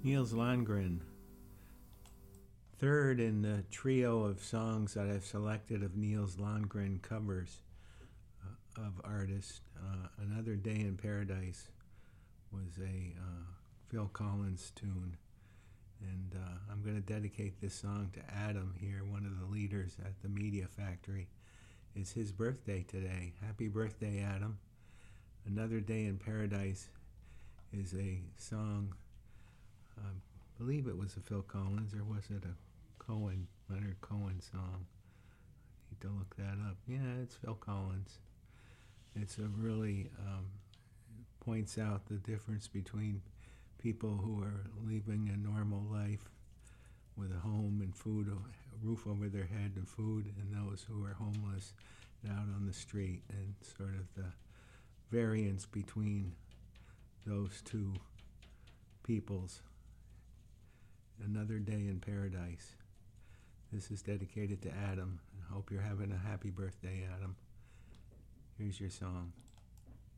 Niels Landgren, third in the trio of songs that I've selected of Niels Landgren covers of artists. Another Day in Paradise was a Phil Collins tune, and I'm going to dedicate this song to Adam here, one of the leaders at the Media Factory. It's his birthday today. Happy birthday, Adam. Another Day in Paradise is a song, I believe it was a Phil Collins, or was it a Leonard Cohen song? I need to look that up. Yeah, it's Phil Collins. It's a really points out the difference between people who are living a normal life with a home and food, a roof over their head and food, and those who are homeless and out on the street, and sort of the variance between those two peoples. Another Day in Paradise. This is dedicated to Adam. I hope you're having a happy birthday, Adam. Here's your song.